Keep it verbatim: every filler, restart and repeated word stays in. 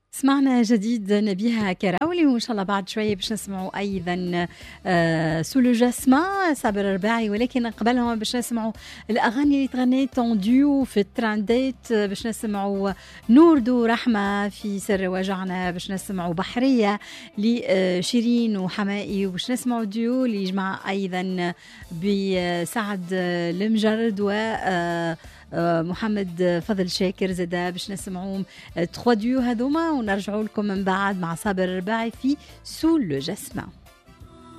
سمعنا جديد نبيها كراولي، وإن شاء الله بعد شوية باش نسمعوا أيضا آه سولو جاسما صابر الرباعي، ولكن قبلهم باش نسمعوا الأغاني اللي تغنيت ديو في الترانديت. باش نسمعوا نوردو رحمة في سر وجعنا، باش نسمعوا بحرية لشيرين وحمائي، وباش نسمعوا ديو اللي يجمع أيضا بسعد المجرد و آه محمد فضل شاكر زادا. باش نسمعوهم تخوا ديو هذوما ونرجعوا لكم من بعد مع صابر الرباعي في سول لو جاسما.